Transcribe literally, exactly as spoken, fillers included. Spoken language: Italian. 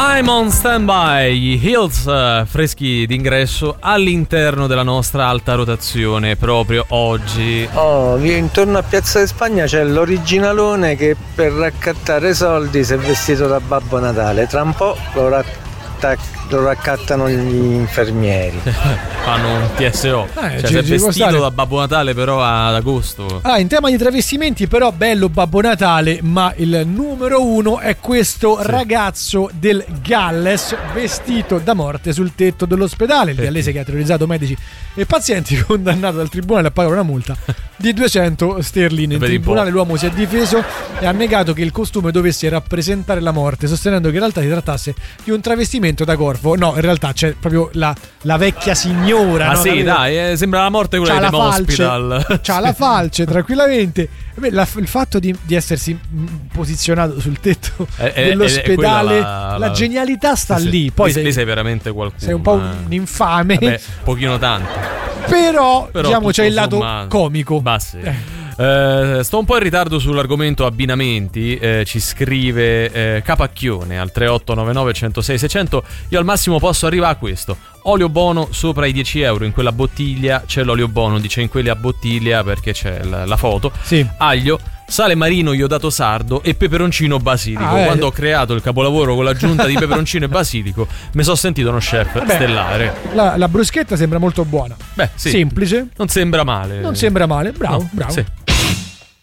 I'm on standby, gli Hills uh, freschi d'ingresso all'interno della nostra alta rotazione proprio oggi. Oh, intorno a Piazza di Spagna c'è l'originalone che per raccattare soldi si è vestito da Babbo Natale. Tra un po' lo, ratta- lo raccattano gli infermieri. Fanno un T S O. Eh, cioè si è vestito da Babbo Natale però ad agosto. Ah, in tema di travestimenti però bello Babbo Natale, ma il numero uno è questo sì. ragazzo del Galles vestito da morte sul tetto dell'ospedale. Il gallese che ha terrorizzato medici e pazienti, condannato dal tribunale a pagare una multa di duecento sterline. In tribunale l'uomo si è difeso e ha negato che il costume dovesse rappresentare la morte, sostenendo che in realtà si trattasse di un travestimento da corvo. No, in realtà c'è proprio la, la vecchia signora. Ah no? sì, la dai, eh, sembra la morte quella c'ha di Hospital. C'ha la falce, tranquillamente. Beh, la, il fatto di, di essersi posizionato sul tetto è, dell'ospedale, è la, la la genialità sta sì, lì. Poi sei, sei veramente qualcuno. Sei un po' un infame. Vabbè, pochino tanto. Però, Però diciamo c'è il lato sommato. comico. Ma sì. Eh. Uh, sto un po' in ritardo sull'argomento abbinamenti, eh, ci scrive eh, Capacchione al tre otto nove nove uno zero sei sei zero zero. Io al massimo posso arrivare a questo: olio buono sopra i dieci euro, in quella bottiglia c'è l'olio buono, dice in quelli a bottiglia perché c'è la, la foto. Sì. Aglio, sale marino iodato sardo e peperoncino basilico. Ah, Quando eh. ho creato il capolavoro con l'aggiunta di peperoncino e basilico mi sono sentito uno chef Vabbè, stellare. La, la bruschetta sembra molto buona. Beh, sì. Semplice. Non sembra male. Non sembra male, bravo, no, bravo. Sì.